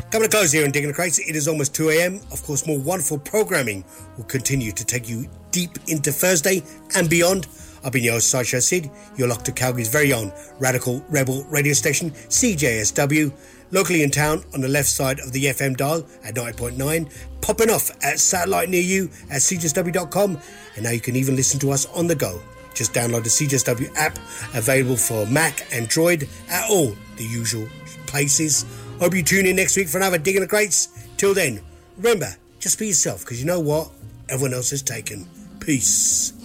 Coming to close here on Digging the Crates, it is almost 2 a.m. Of course, more wonderful programming will continue to take you deep into Thursday and beyond. I've been your host, Sideshow Sid. You're locked to Calgary's very own Radical Rebel radio station, CJSW, locally in town on the left side of the FM dial at 90.9, popping off at satellite near you at cjsw.com, and now you can even listen to us on the go. Just download the CJSW app, available for Mac, Android, at all the usual places. Hope you tune in next week for another Digging the Crates. Till then, remember, just be yourself, because you know what? Everyone else is taken. Peace.